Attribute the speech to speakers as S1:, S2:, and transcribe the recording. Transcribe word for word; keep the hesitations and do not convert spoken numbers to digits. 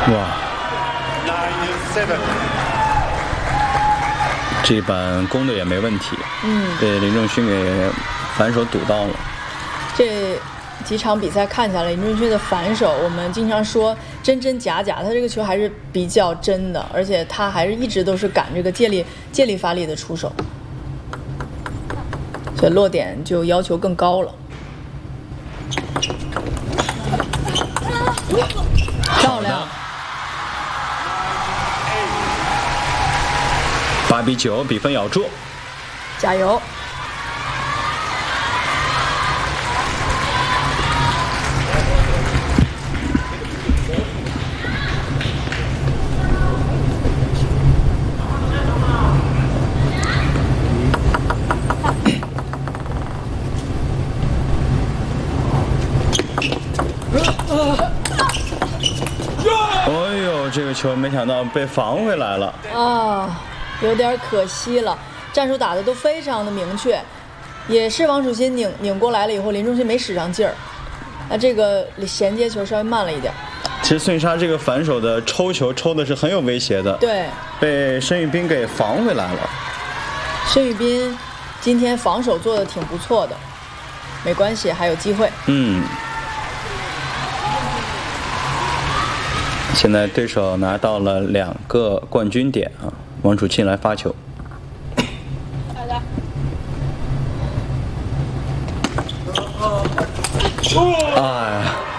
S1: 哇，这板攻的也没问题，
S2: 嗯，
S1: 被林正勋给反手堵到了。
S2: 这几场比赛看下来，林正勋的反手，我们经常说真真假假，他这个球还是比较真的，而且他还是一直都是赶这个借力借力发力的出手，所以落点就要求更高了。漂亮，
S1: 八比九，比分咬住，
S2: 加油！
S1: 哎呦，这个球没想到被防回来了
S2: 啊，有点可惜了。战术打的都非常的明确，也是王楚钦拧拧过来了以后，林正勋没使上劲儿，那这个衔接球稍微慢了一点。
S1: 其实孙颖莎这个反手的抽球抽的是很有威胁的，
S2: 对，
S1: 被申玉彬给防回来了。
S2: 申玉彬今天防守做的挺不错的，没关系，还有机会。
S1: 嗯。现在对手拿到了两个冠军点啊，王楚钦来发球。哎呀，